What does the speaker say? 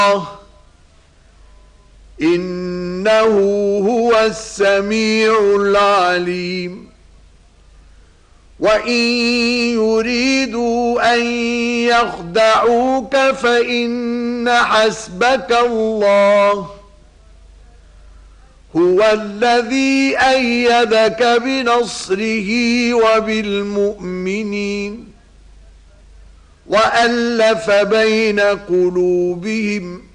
إنه هو السميع العليم وإن يريدوا أن يخدعوك فإن حسبك الله هو الذي أيدك بنصره وبالمؤمنين وألف بين قلوبهم